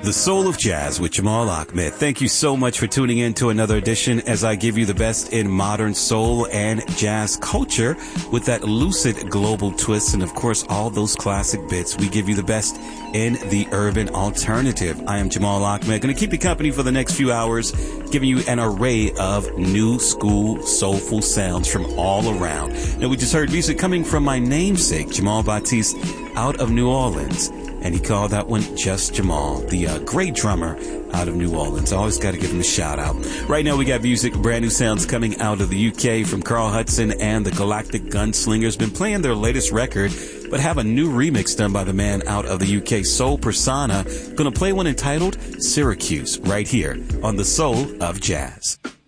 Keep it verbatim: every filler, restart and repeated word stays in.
The Soul of Jazz with Jamal Ahmed. Thank you so much for tuning in to another edition as I give you the best in modern soul and jazz culture with that lucid global twist and, of course, all those classic bits. We give you the best in the urban alternative. I am Jamal Ahmed. Going to keep you company for the next few hours, giving you an array of new school soulful sounds from all around. Now, we just heard music coming from my namesake, Jamal Batiste, out of New Orleans. And he called that one Just Jamal, the uh, great drummer out of New Orleans. Always got to give him a shout out. Right now we got music, brand new sounds coming out of the U K from Carl Hudson and the Galactic Gunslingers. Been playing their latest record, but have a new remix done by the man out of the U K, Soul Persona. Gonna play one entitled Syracuse right here on The Soul of Jazz.